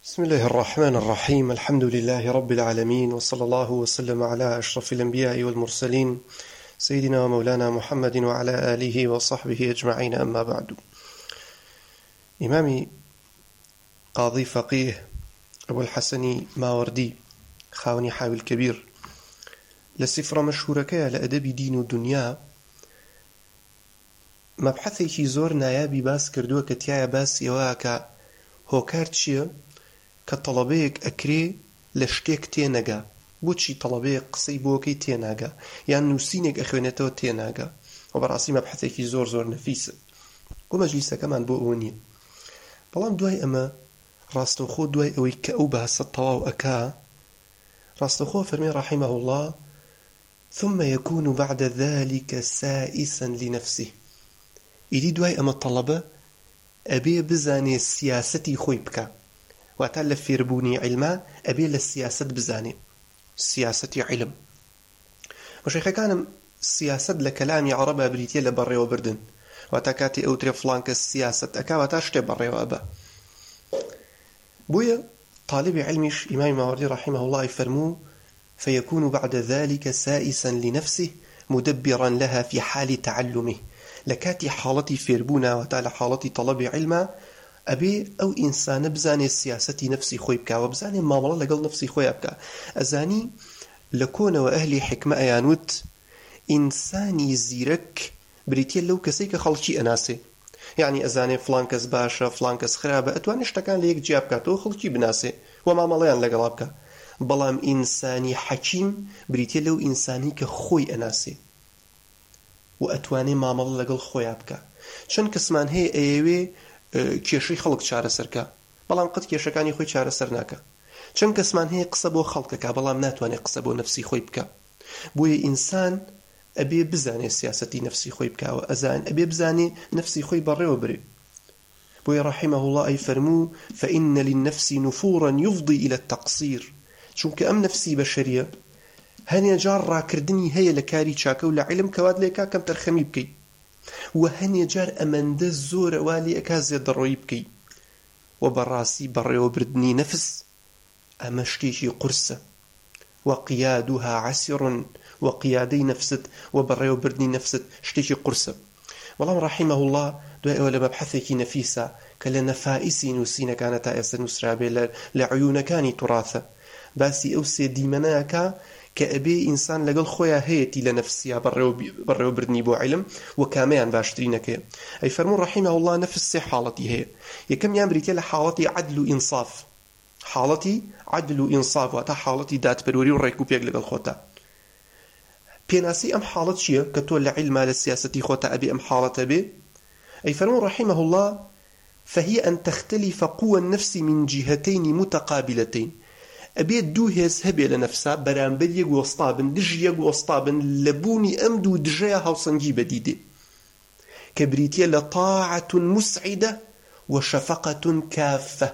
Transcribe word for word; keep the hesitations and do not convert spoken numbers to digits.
بسم الله الرحمن الرحيم الحمد لله رب العالمين وصلى الله وسلم على أشرف الأنبياء والمرسلين سيدنا ومولانا محمد وعلى آله وصحبه أجمعين أما بعد. إمامي قاضي فقيه أبو الحسن ماوردي خاوني حاوي الكبير لسفرة مشهورة كيا لأدب دين ودنيا مبحثي زور نایابی باس کردووە کە تایە باسیەوە کە هۆکار چییە کە تەڵەبەیەک ئەکرێ لە شتێک تێنەگا بۆچی تەڵەبەیەک قسەی بۆکەی تێناگا یان نووسینێک ئەخوێنێتەوە تێناگا و بەڕاستی مەبحەثێکی زۆر زۆر نەفیسە و مەجلیسەکەمان بۆ ئەوە نییە. بەڵام دوای ئەمە ڕاستەوخۆ دوای ئەوەی کە ئەو باسە تەواو ئەکا ڕاستەوخۆ فەرمێ رحمه الله ثم يكون بعد ذلك سائسا لنفسه. ئیدی دوای ئەمە تەڵەبە ئەبێ بزانێ سیاسەتی خۆی بکە واتە لە فێربوونی عیلما ئەبێ لە سیاست بزانێ سیاسەتی عیلم. مەشایخەکانم سیاست لە کەلامی عەرەبا بریتیە لە بەڕێوەبردن واتە کاتی ئەوترێ فڵان کەس سیاست ئەکا واتە شتێ بەڕێوە ئەبە. بۆیە طالبی عیلمیش ئیمامی ماوەردی رحمه الله فەرموو فيكون بعد ذلك سائسا لنفسه مدبرا لها في حال تعلمه. لكاتي حالتي فيربونا وتعالى حالتي طلب علما أبي أو إنسان بزاني سياستي نفسي خوي بكا وبزاني معاملة لقل نفسي خوي بكا أزاني لكون وأهلي حكمة يانوت إنساني زيرك بريتيا لو كسيك خلشي أناسي يعني أزاني فلان كس باشا فلان كس خرابة أتواني اشتكان ليك جيابكا تو خلشي بناسي ومعاملة يان لقل بكا بلام إنساني حكيم بريتيا لو إنساني كخوي أناسي و ئەتوانێ مامەڵە لەگەڵ خۆیان بکە. چەند کەسمان هەیە ئەیەوێ کێشەی خەڵک چارەسەرکە بەڵام قەت کێشەکانی خۆی چارەسەر ناکە. چەند کەسمان هەیە قسە بۆ خەڵکەکە بەڵام ناتوانێت قسە بۆ نەفسی خۆی بکە. بۆیە ئینسان ئەبێ بزانێ سیاسەتی نەفسی خۆی بکاوە ئەزان ئەبێ بزانێ نەفسی خۆی بەڕێوە برێ. بۆیە رحمه الله ئەی فەرموو فإن للنفس نفورا يفضي إلى التقصير. چونکە ئەم نەفسی بەشەریە هەنێ جار ڕاکردنی هەیە لە کاری چاکە و لە عیلم کەوات لێ کا کەم تەرخەمی بکەیت و هەنێ جار ئەمەندە زۆرە وا لێ ئەکا زێدەڕۆیی بکەیت و بەڕاستی بەڕێوەبردنی نەفس ئەمە شتێکی قورسە و قیادوها عەسیڕ و قیادەی نەفست و بەڕێوەبردنی نەفست شتێکی قورسە. بەڵام رحمه الله دوای ئەوە لە مەبحەثێکی نەفیسە کە لە نەفائیسی نووسینەکانە تا ئێستا نووسرابێ لە عیوونەکانی توراثە باسی ئەو سێ دیمەنەیەکە کە ئەبێ ئینسان لەگەڵ خۆیان هەیەتی لە نەفسیا بەڕێوەبردنی بۆ عیلم و کامیان باشترینەکەیە. ئەی فەرموو رحمه الله نەفس سێ حاڵەتی هەیە. یەکەمیان بریتیە لە حاڵەتی عەدل و ئینصاف. حاڵەتی عەدل و ئینصاف واتە حاڵەتی دادپەروەری و ڕێک و پێک لەگەڵ خۆتە. پێناسی ئەم حاڵەت چییە کە تۆ لە عیلما لە سیاسەتی خۆتە ئەبێ ئەم حاڵەتە بێ؟ ئەی فەرموو رحمه الله فهي أن تختلف قوى النفس من جهتين متقابلتين. ئەبێت دوو هێز هەبێ لە نەفسا بەرامبەر یەک وەستا بن دژ یەک وەستا بن لە بوونی ئەم دوو دژەیە هاوسەنگی بەدیدێ کە بریتیە لە طاعة مسعدة و شەفقة كافة.